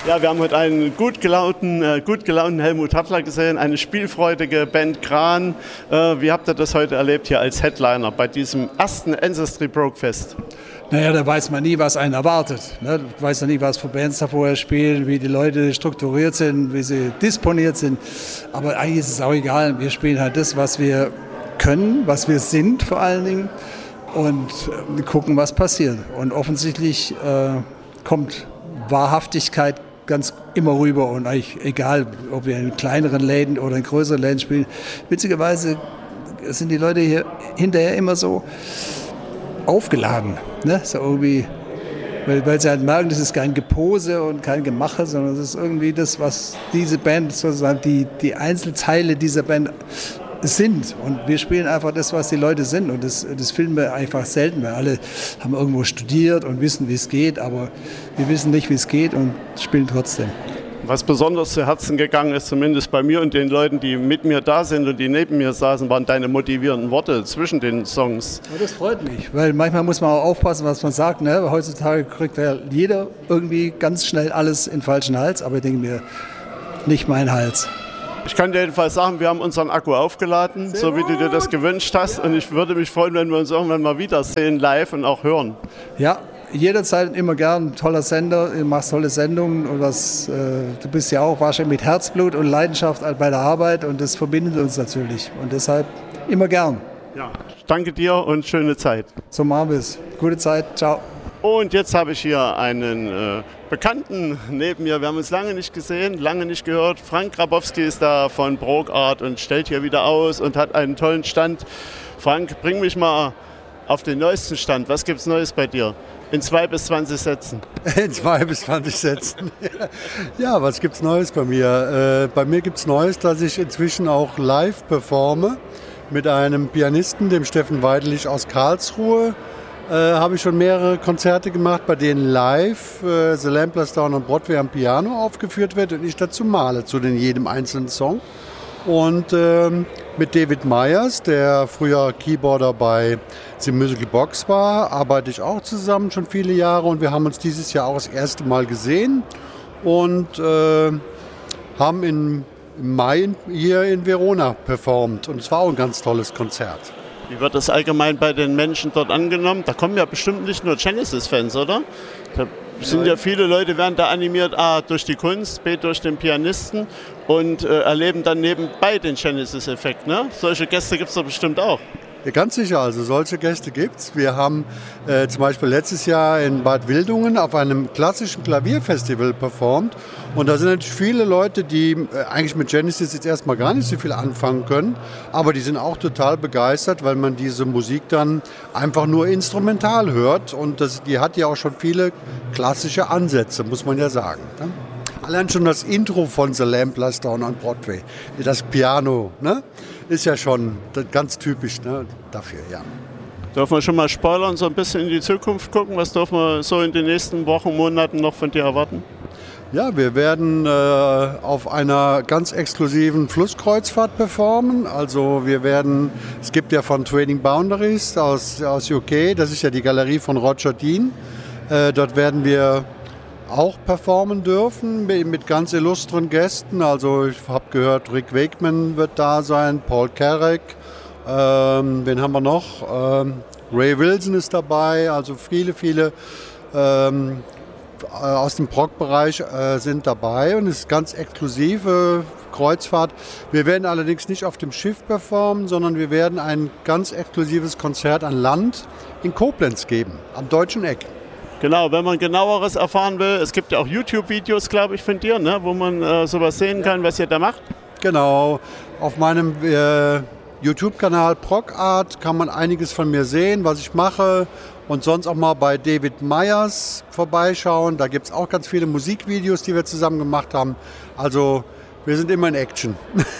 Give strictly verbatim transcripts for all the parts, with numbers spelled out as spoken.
Ja, wir haben heute einen gut gelaunten, äh, gut gelaunten Helmut Hartler gesehen, eine spielfreudige Band Kran. Äh, wie habt ihr das heute erlebt hier als Headliner bei diesem ersten Ancestry Broke Fest? Naja, da weiß man nie, was einen erwartet. Ne? Du weißt ja nie, was für Bands da vorher spielen, wie die Leute strukturiert sind, wie sie disponiert sind. Aber eigentlich ist es auch egal. Wir spielen halt das, was wir können, was wir sind vor allen Dingen und äh, gucken, was passiert. Und offensichtlich äh, kommt Wahrhaftigkeit ganz immer rüber und eigentlich egal, ob wir in kleineren Läden oder in größeren Läden spielen. Witzigerweise sind die Leute hier hinterher immer so aufgeladen, ne? So irgendwie, weil, weil sie halt merken, das ist kein Gepose und kein Gemache, sondern es ist irgendwie das, was diese Band sozusagen, die, die Einzelteile dieser Band sind. Und wir spielen einfach das, was die Leute sind. Und das, das filmen wir einfach selten, weil alle haben irgendwo studiert und wissen, wie es geht, aber wir wissen nicht, wie es geht und spielen trotzdem. Was besonders zu Herzen gegangen ist, zumindest bei mir und den Leuten, die mit mir da sind und die neben mir saßen, waren deine motivierenden Worte zwischen den Songs. Ja, das freut mich, weil manchmal muss man auch aufpassen, was man sagt. Ne? Heutzutage kriegt ja jeder irgendwie ganz schnell alles in den falschen Hals, aber ich denke mir, nicht mein Hals. Ich kann dir jedenfalls sagen, wir haben unseren Akku aufgeladen, Sehr so wie du dir das gewünscht hast. Und ich würde mich freuen, wenn wir uns irgendwann mal wiedersehen, live und auch hören. Ja, jederzeit und immer gern. Toller Sender, du machst tolle Sendungen. Und das, äh, du bist ja auch wahrscheinlich mit Herzblut und Leidenschaft bei der Arbeit. Und das verbindet uns natürlich. Und deshalb immer gern. Ja, danke dir und schöne Zeit. So machen wir es. Gute Zeit. Ciao. Und jetzt habe ich hier einen äh, Bekannten neben mir. Wir haben uns lange nicht gesehen, lange nicht gehört. Frank Grabowski ist da von Broke Art und stellt hier wieder aus und hat einen tollen Stand. Frank, bring mich mal auf den neuesten Stand. Was gibt's Neues bei dir? In zwei bis zwanzig Sätzen. In zwei bis zwanzig Sätzen. Ja, was gibt's Neues bei mir? Äh, bei mir gibt's Neues, dass ich inzwischen auch live performe mit einem Pianisten, dem Steffen Weidelich aus Karlsruhe. Äh, habe ich schon mehrere Konzerte gemacht, bei denen live äh, The Lampless Down on Broadway am Piano aufgeführt wird und ich dazu male, zu den jedem einzelnen Song. Und ähm, mit David Myers, der früher Keyboarder bei The Musical Box war, arbeite ich auch zusammen schon viele Jahre und wir haben uns dieses Jahr auch das erste Mal gesehen und äh, haben in, im Mai hier in Verona performt und es war auch ein ganz tolles Konzert. Wie wird das allgemein bei den Menschen dort angenommen? Da kommen ja bestimmt nicht nur Genesis-Fans, oder? Da sind ja viele Leute, werden da animiert, A, durch die Kunst, B, durch den Pianisten und äh, erleben dann nebenbei den Genesis-Effekt. Ne? Solche Gäste gibt es doch bestimmt auch. Ja, ganz sicher, also solche Gäste gibt's. Wir haben äh, zum Beispiel letztes Jahr in Bad Wildungen auf einem klassischen Klavierfestival performt und da sind natürlich viele Leute, die äh, eigentlich mit Genesis jetzt erstmal gar nicht so viel anfangen können, aber die sind auch total begeistert, weil man diese Musik dann einfach nur instrumental hört und das, die hat ja auch schon viele klassische Ansätze, muss man ja sagen. Ne? Allein schon das Intro von The Lampless Down on Broadway, das Piano, ne? Ist ja schon ganz typisch, ne? Dafür, ja. Dürfen wir schon mal spoilern, so ein bisschen in die Zukunft gucken? Was dürfen wir so in den nächsten Wochen, Monaten noch von dir erwarten? Ja, wir werden äh, auf einer ganz exklusiven Flusskreuzfahrt performen. Also wir werden, es gibt ja von Trading Boundaries aus, aus U K, das ist ja die Galerie von Roger Dean. Äh, dort werden wir auch performen dürfen mit ganz illustren Gästen. Also ich habe gehört, Rick Wakeman wird da sein, Paul Carrack, ähm, wen haben wir noch? Ähm, Ray Wilson ist dabei, also viele, viele ähm, aus dem Prog-Bereich äh, sind dabei und es ist ganz exklusive Kreuzfahrt. Wir werden allerdings nicht auf dem Schiff performen, sondern wir werden ein ganz exklusives Konzert an Land in Koblenz geben, am Deutschen Eck. Genau, wenn man genaueres erfahren will, es gibt ja auch YouTube-Videos, glaube ich, von dir, ne, wo man äh, sowas sehen kann, was ihr da macht. Genau, auf meinem äh, YouTube-Kanal Broke Art kann man einiges von mir sehen, was ich mache und sonst auch mal bei David Myers vorbeischauen. Da gibt es auch ganz viele Musikvideos, die wir zusammen gemacht haben. Also wir sind immer in Action.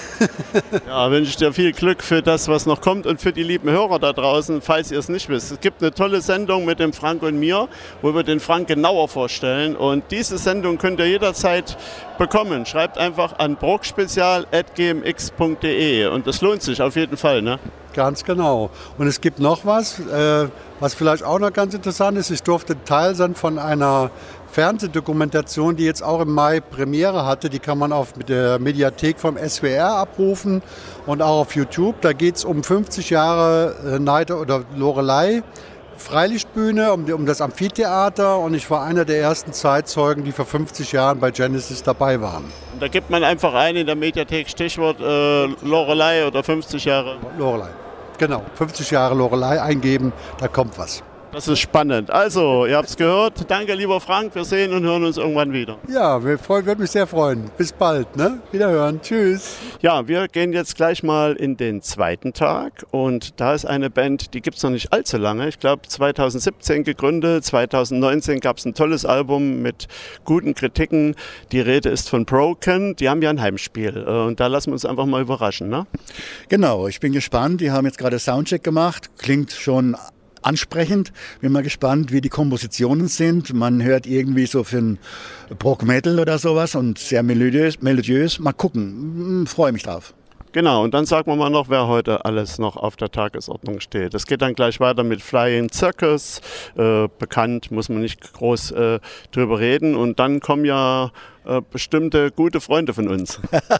Ja, wünsche ich dir viel Glück für das, was noch kommt und für die lieben Hörer da draußen, falls ihr es nicht wisst. Es gibt eine tolle Sendung mit dem Frank und mir, wo wir den Frank genauer vorstellen und diese Sendung könnt ihr jederzeit bekommen. Schreibt einfach an brokspezial at g m x punkt d e und das lohnt sich auf jeden Fall, ne? Ganz genau. Und es gibt noch was, äh, was vielleicht auch noch ganz interessant ist. Ich durfte Teil sein von einer Fernsehdokumentation, die jetzt auch im Mai Premiere hatte. Die kann man auf der Mediathek vom S W R abrufen und auch auf YouTube. Da geht es um fünfzig Jahre Night oder Loreley. Freilichtbühne, um, um das Amphitheater, und ich war einer der ersten Zeitzeugen, die vor fünfzig Jahren bei Genesis dabei waren. Da gibt man einfach ein in der Mediathek Stichwort äh, Loreley oder fünfzig Jahre. Loreley, genau. fünfzig Jahre Loreley eingeben, da kommt was. Das ist spannend. Also, ihr habt es gehört. Danke, lieber Frank. Wir sehen und hören uns irgendwann wieder. Ja, wir freuen, würde mich sehr freuen. Bis bald. Ne? Wiederhören. Tschüss. Ja, wir gehen jetzt gleich mal in den zweiten Tag. Und da ist eine Band, die gibt es noch nicht allzu lange. Ich glaube, zwanzig siebzehn gegründet. zwanzig neunzehn gab es ein tolles Album mit guten Kritiken. Die Rede ist von Broken. Die haben ja ein Heimspiel. Und da lassen wir uns einfach mal überraschen. Ne? Genau, ich bin gespannt. Die haben jetzt gerade Soundcheck gemacht. Klingt schon ansprechend. Bin mal gespannt, wie die Kompositionen sind. Man hört irgendwie so für einen Prog Metal oder sowas und sehr melodiös. melodiös. Mal gucken. Freue mich drauf. Genau, und dann sagen wir mal noch, wer heute alles noch auf der Tagesordnung steht. Es geht dann gleich weiter mit Flying Circus, äh, bekannt, muss man nicht groß äh, drüber reden. Und dann kommen ja äh, bestimmte gute Freunde von uns.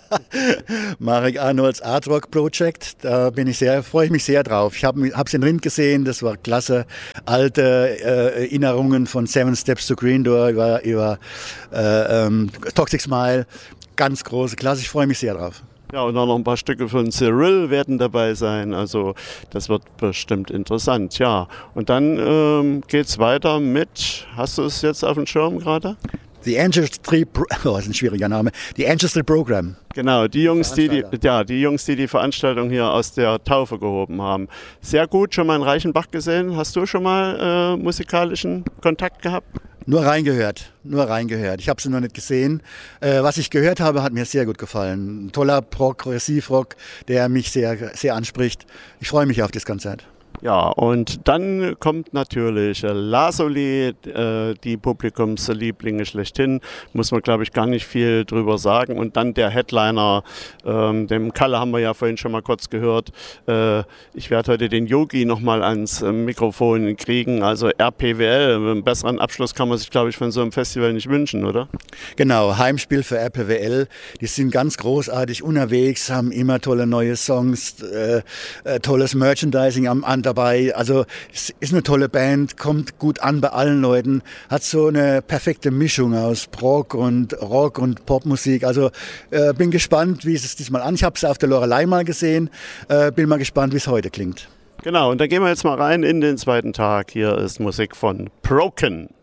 Marek Arnolds Art Rock Project, da bin ich sehr, freue ich mich sehr drauf. Ich habe es in Rind gesehen, das war klasse. Alte äh, Erinnerungen von Seven Steps to Green Door über, über äh, ähm, Toxic Smile, ganz große Klasse, ich freue mich sehr drauf. Ja, und auch noch ein paar Stücke von Cyril werden dabei sein. Also das wird bestimmt interessant, ja. Und dann ähm, geht es weiter mit, hast du es jetzt auf dem Schirm gerade? The Ancestry, Pro- oh, das ist ein schwieriger Name. The Ancestry Program. Genau, die Jungs, die die, ja, die Jungs, die die Veranstaltung hier aus der Taufe gehoben haben. Sehr gut, schon mal in Reichenbach gesehen. Hast du schon mal äh, musikalischen Kontakt gehabt? Nur reingehört, nur reingehört. Ich habe sie noch nicht gesehen. Äh, was ich gehört habe, hat mir sehr gut gefallen. Ein toller Progressivrock, der mich sehr, sehr anspricht. Ich freue mich auf das Konzert. Ja, und dann kommt natürlich Lazuli, äh, die Publikumslieblinge schlechthin, muss man glaube ich gar nicht viel drüber sagen. Und dann der Headliner, ähm, dem Kalle haben wir ja vorhin schon mal kurz gehört. Äh, ich werde heute den Yogi nochmal ans äh, Mikrofon kriegen, also R P W L. Einen besseren Abschluss kann man sich glaube ich von so einem Festival nicht wünschen, oder? Genau, Heimspiel für R P W L. Die sind ganz großartig unterwegs, haben immer tolle neue Songs, äh, äh, tolles Merchandising am an dabei. Also es ist eine tolle Band, kommt gut an bei allen Leuten, hat so eine perfekte Mischung aus Prog und Rock und Popmusik. Also äh, bin gespannt, wie es diesmal an. Ich habe es auf der Loreley mal gesehen, äh, bin mal gespannt, wie es heute klingt. Genau, und dann gehen wir jetzt mal rein in den zweiten Tag. Hier ist Musik von Broken.